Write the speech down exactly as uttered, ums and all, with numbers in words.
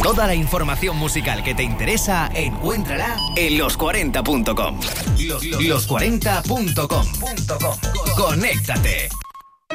Toda la información musical que te interesa, encuéntrala en los cuarenta punto com. Los, los cuarenta punto com. Conéctate.